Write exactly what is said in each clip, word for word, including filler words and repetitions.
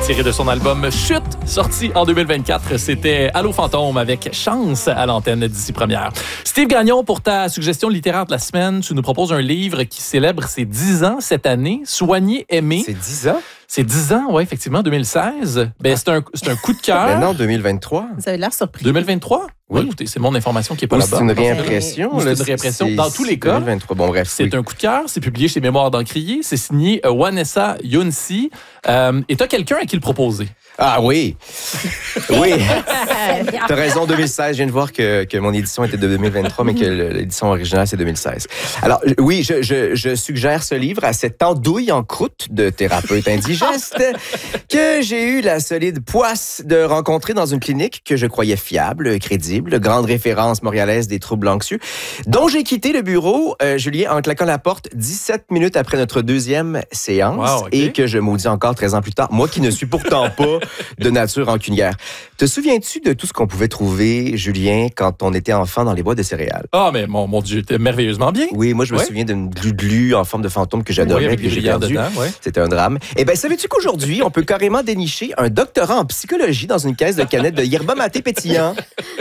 Tiré de son album Chute, sorti en deux mille vingt-quatre, c'était Allô Fantôme avec Chance à l'antenne d'ici première. Steve Gagnon, pour ta suggestion littéraire de la semaine, tu nous proposes un livre qui célèbre ses dix ans cette année, Soigner, aimer. C'est dix ans? C'est dix ans, oui, effectivement, deux mille seize. Ben, c'est un, c'est un coup de cœur. Ben non, deux mille vingt-trois. Vous avez l'air surpris. deux mille vingt-trois? Oui. Oui, écoutez, c'est mon information qui n'est pas Ou là-bas. c'est une réimpression. Ou c'est là, une réimpression. c'est- Dans tous les cas, deux mille vingt-trois. Bon, bref. c'est oui. un coup de cœur. C'est publié chez Mémoires d'Encrier. C'est signé euh, Vanessa Younsi. Euh, et tu as quelqu'un à qui le proposer. Ah oui! Oui! T'as raison, deux mille seize. Je viens de voir que, que mon édition était de deux mille vingt-trois, mais que l'édition originale, c'est deux mille seize. Alors, oui, je, je, je suggère ce livre à cette andouille en croûte de thérapeute indigeste que j'ai eu la solide poisse de rencontrer dans une clinique que je croyais fiable, crédible, grande référence montréalaise des troubles anxieux, dont j'ai quitté le bureau, euh, Julien, en claquant la porte dix-sept minutes après notre deuxième séance, Wow, OK. et que je maudis encore treize ans plus tard, moi qui ne suis pourtant pas de nature rancunière. Te souviens-tu de tout ce qu'on pouvait trouver, Julien, quand on était enfant dans les boîtes de céréales? Ah, mais mon, mon Dieu, t'es merveilleusement bien. Oui, moi, je me Ouais. souviens d'une glu-glu en forme de fantôme que j'adorais, Oui, avec puis les j'ai rivières perdu. dedans, ouais. C'était un drame. Eh bien, savais-tu qu'aujourd'hui, on peut carrément dénicher un doctorat en psychologie dans une caisse de canettes de yerba maté pétillant?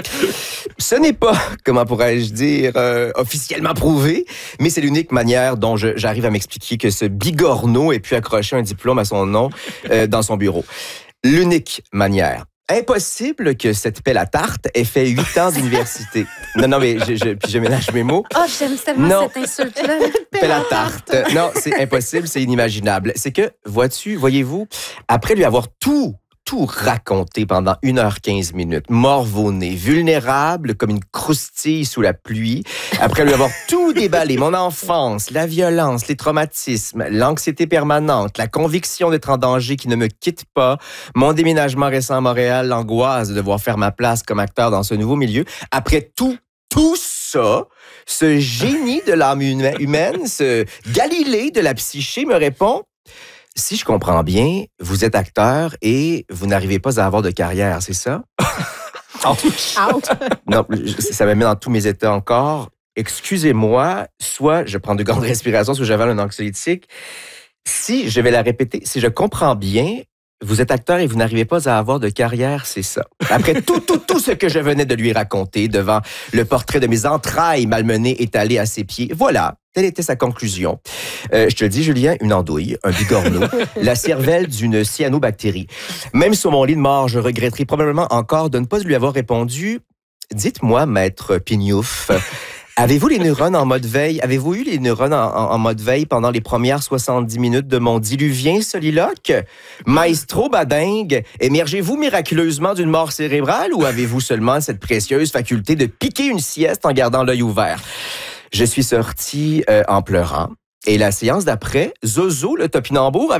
Ce n'est pas, comment pourrais-je dire, euh, officiellement prouvé, mais c'est l'unique manière dont je- j'arrive à m'expliquer que ce bigorneau ait pu accrocher un diplôme à son nom euh, dans son bureau. L'unique manière. Impossible que cette pelle à tarte ait fait huit ans d'université. Non, non, mais je, je, puis je ménage mes mots. Oh, j'aime tellement Non. cette insulte-là. Pelle à tarte. Non, c'est impossible, c'est inimaginable. C'est que, vois-tu, voyez-vous, après lui avoir tout, tout raconté pendant une heure quinze minutes, morvonné, vulnérable comme une croustille sous la pluie, après lui avoir tout déballé, mon enfance, la violence, les traumatismes, l'anxiété permanente, la conviction d'être en danger qui ne me quitte pas, mon déménagement récent à Montréal, l'angoisse de devoir faire ma place comme acteur dans ce nouveau milieu, après tout, tout ça, ce génie de l'âme huma- humaine, ce Galilée de la psyché me répond: si je comprends bien, vous êtes acteur et vous n'arrivez pas à avoir de carrière, c'est ça? Out. Non, je- ça me met dans tous mes états encore. Excusez-moi, soit je prends de grandes respirations, soit j'avale un anxiolytique. Si, je vais la répéter, si je comprends bien, vous êtes acteur et vous n'arrivez pas à avoir de carrière, c'est ça. Après tout, tout, tout ce que je venais de lui raconter devant le portrait de mes entrailles malmenées étalées à ses pieds, voilà, telle était sa conclusion. Euh, je te le dis, Julien, une andouille, un bigorneau, la cervelle d'une cyanobactérie. Même sur mon lit de mort, je regretterai probablement encore de ne pas lui avoir répondu: dites-moi, maître Pignouf, avez-vous les neurones en mode veille? Avez-vous eu les neurones en, en- en mode veille pendant les premières soixante-dix minutes de mon diluvien soliloque? Maestro badingue, émergez-vous miraculeusement d'une mort cérébrale ou avez-vous seulement cette précieuse faculté de piquer une sieste en gardant l'œil ouvert? Je suis sorti euh, en pleurant. Et la séance d'après, Zozo, le topinambour, avait